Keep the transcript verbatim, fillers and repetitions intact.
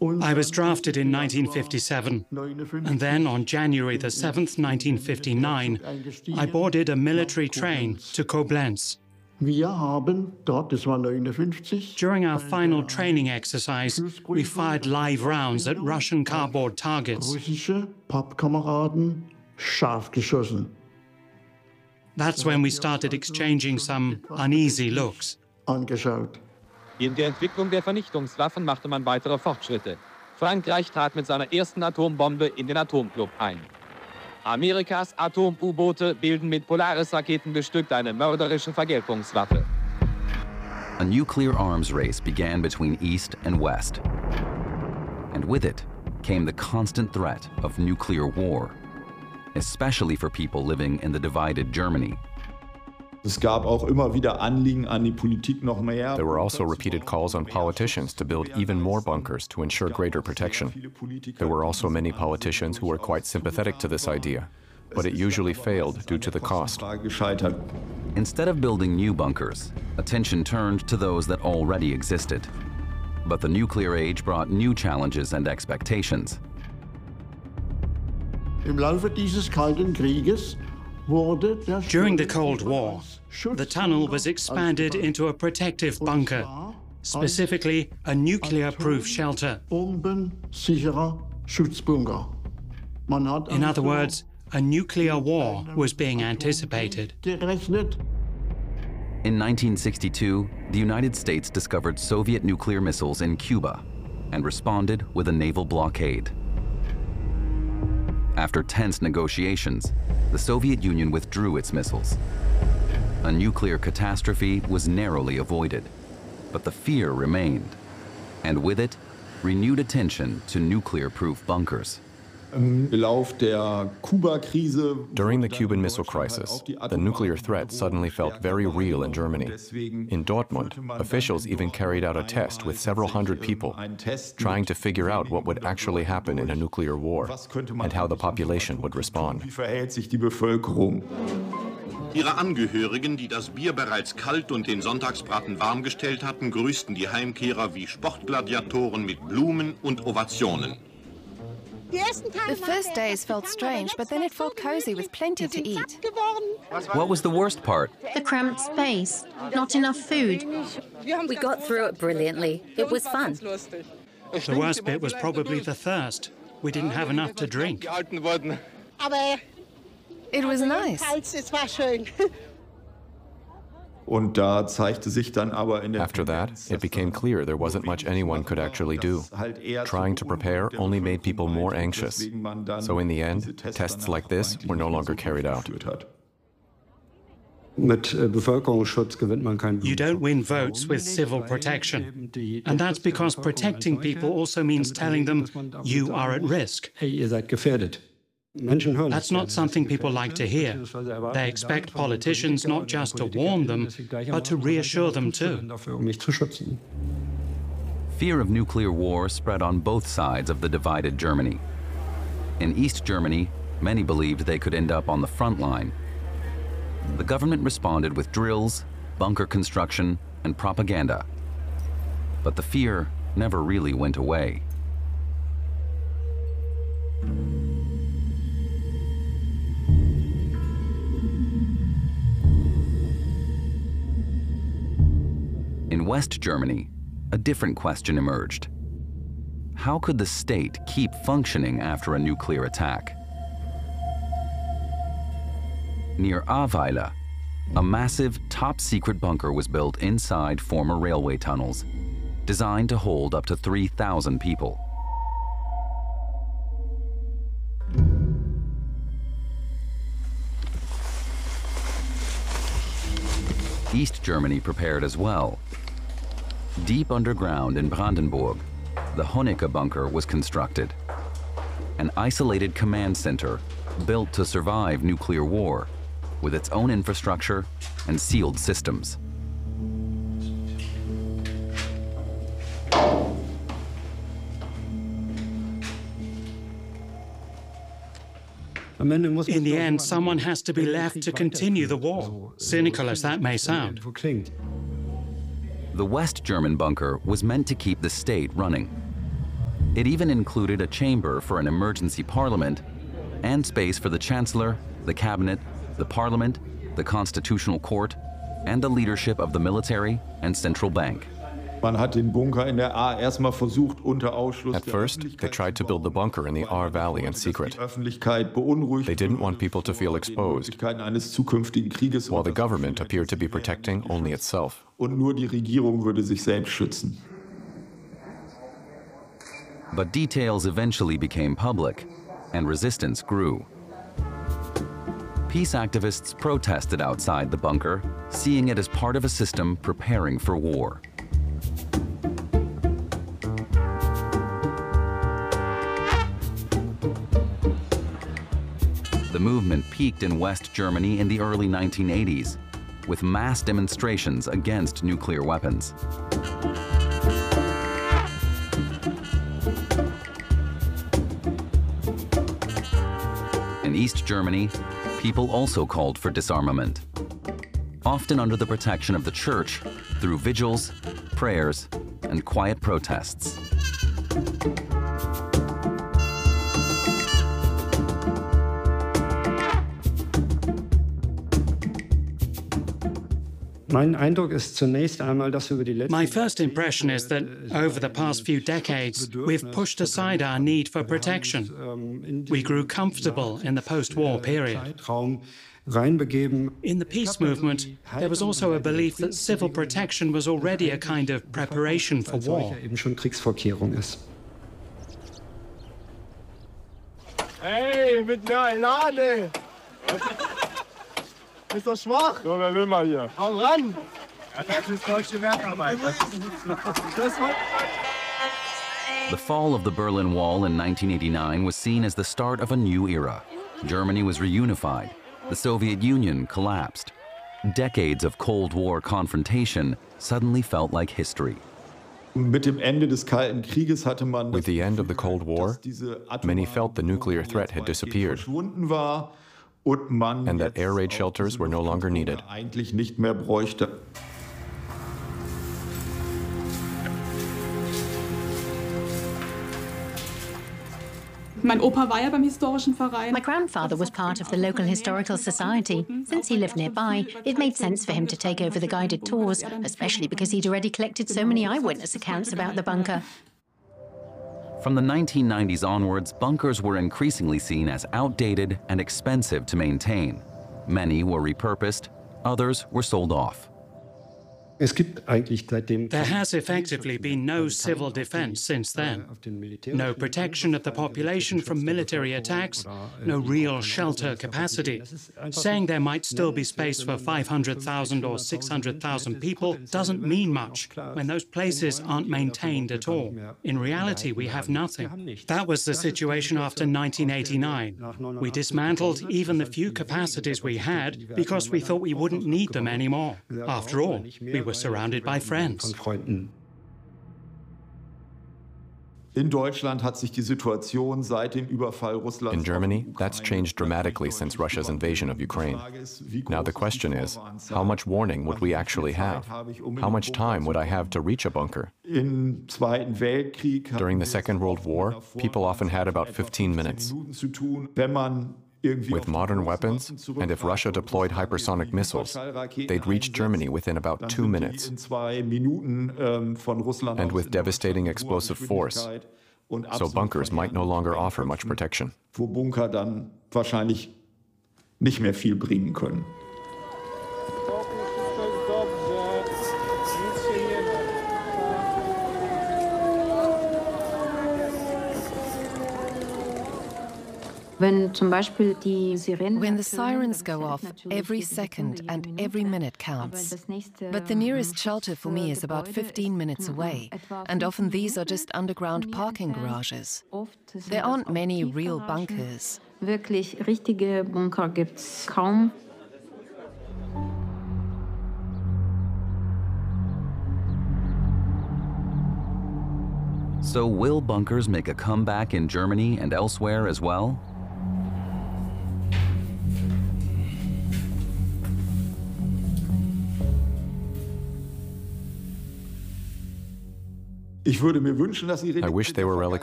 I was drafted in nineteen fifty-seven, and then on January the seventh, nineteen fifty-nine, I boarded a military train to Koblenz. During our final training exercise, we fired live rounds at Russian cardboard targets. That's when we started exchanging some uneasy looks. In der Entwicklung der Vernichtungswaffen machte man weitere Fortschritte. Frankreich trat mit seiner ersten Atombombe in den Atomclub ein. Amerikas Atom-U-Boote bilden mit Polaris-Raketen bestückt eine mörderische Vergeltungswaffe. A nuclear arms race began between East and West. And with it came the constant threat of nuclear war, especially for people living in the divided Germany. Es gab auch immer wieder Anliegen an die Politik noch mehr. There were also repeated calls on politicians to build even more bunkers to ensure greater protection. There were also many politicians who were quite sympathetic to this idea, but it usually failed due to the cost. Instead of building new bunkers, attention turned to those that already existed. But the nuclear age brought new challenges and expectations. Im Laufe dieses Kalten Krieges During the Cold War, the tunnel was expanded into a protective bunker, specifically a nuclear-proof shelter. In other words, a nuclear war was being anticipated. In nineteen sixty-two, the United States discovered Soviet nuclear missiles in Cuba and responded with a naval blockade. After tense negotiations, the Soviet Union withdrew its missiles. A nuclear catastrophe was narrowly avoided, but the fear remained, and with it, renewed attention to nuclear-proof bunkers. During the Cuban Missile Crisis, the nuclear threat suddenly felt very real in Germany. In Dortmund, officials even carried out a test with several hundred people, trying to figure out what would actually happen in a nuclear war and how the population would respond. Ihre Angehörigen, die das Bier bereits kalt und den Sonntagsbraten warm gestellt hatten, grüßten die Heimkehrer wie Sportgladiatoren mit Blumen und Ovationen. The first days felt strange, but then it felt cozy with plenty to eat. What was the worst part? The cramped space, not enough food. We got through it brilliantly. It was fun. The worst bit was probably the thirst. We didn't have enough to drink. It was nice. After that, it became clear there wasn't much anyone could actually do. Trying to prepare only made people more anxious. So in the end, tests like this were no longer carried out. You don't win votes with civil protection. And that's because protecting people also means telling them you are at risk. That's not something people like to hear. They expect politicians not just to warn them, but to reassure them too. Fear of nuclear war spread on both sides of the divided Germany. In East Germany, many believed they could end up on the front line. The government responded with drills, bunker construction, and propaganda. But the fear never really went away. In West Germany, a different question emerged. How could the state keep functioning after a nuclear attack? Near Ahrweiler, a massive, top-secret bunker was built inside former railway tunnels, designed to hold up to three thousand people. East Germany prepared as well. Deep underground in Brandenburg, the Honecker bunker was constructed, an isolated command center built to survive nuclear war, with its own infrastructure and sealed systems. In the end, someone has to be left to continue the war, cynical as that may sound. The West German bunker was meant to keep the state running. It even included a chamber for an emergency parliament and space for the chancellor, the cabinet, the parliament, the constitutional court, and the leadership of the military and central bank. Man hat den Bunker in der Ahr erstmal versucht, unter Ausschluss At first, they tried to build the bunker in the Ahr Valley in secret. Öffentlichkeit beunruhigt. They didn't want people to feel exposed, eines zukünftigen Krieges while the government appeared to be protecting only itself. Und nur die Regierung würde sich selbst schützen. But details eventually became public, and resistance grew. Peace activists protested outside the bunker, seeing it as part of a system preparing for war. The movement peaked in West Germany in the early nineteen eighties, with mass demonstrations against nuclear weapons. In East Germany, people also called for disarmament, often under the protection of the church through vigils, prayers, and quiet protests. My first impression is that over the past few decades, we've pushed aside our need for protection. We grew comfortable in the post-war period. In the peace movement, there was also a belief that civil protection was already a kind of preparation for war. Hey, mit einer Lade! Ist doch schwach! So, wer will mal hier? Hau ran! Das ist deutsche Werkarbeit. The fall of the Berlin Wall in nineteen eighty-nine was seen as the start of a new era. Germany was reunified. The Soviet Union collapsed. Decades of Cold War confrontation suddenly felt like history. Mit dem Ende des Kalten Krieges hatte man With the end of the Cold War, many felt the nuclear threat had disappeared, and that air raid shelters were no longer needed. Eigentlich nicht mehr bräuchte. Mein Opa war ja beim historischen Verein. My grandfather was part of the local historical society. Since he lived nearby, it made sense for him to take over the guided tours, especially because he'd already collected so many eyewitness accounts about the bunker. From the nineteen nineties onwards, bunkers were increasingly seen as outdated and expensive to maintain. Many were repurposed, others were sold off. There has effectively been no civil defense since then. No protection of the population from military attacks, no real shelter capacity. Saying there might still be space for five hundred thousand or six hundred thousand people doesn't mean much when those places aren't maintained at all. In reality, we have nothing. That was the situation after nineteen eighty-nine. We dismantled even the few capacities we had because we thought we wouldn't need them anymore. After all, we were surrounded by friends. In Deutschland hat sich die Situation seit dem Überfall Russlands. In Germany, that's changed dramatically since Russia's invasion of Ukraine. Now the question is, how much warning would we actually have? How much time would I have to reach a bunker? Im Zweiten Weltkrieg During the Second World War, people often had about fifteen minutes. Wenn man With modern weapons, and if Russia deployed hypersonic missiles, they'd reach Germany within about two minutes. And with devastating explosive force, so bunkers might no longer offer much protection. Wo Bunker dann wahrscheinlich nicht mehr viel bringen können. When the sirens go off, every second and every minute counts. But the nearest shelter for me is about fifteen minutes away, and often these are just underground parking garages. There aren't many real bunkers. Wirklich richtige Bunker gibt's kaum. So will bunkers make a comeback in Germany and elsewhere as well? Ich würde mir wünschen, dass die I wish they were relics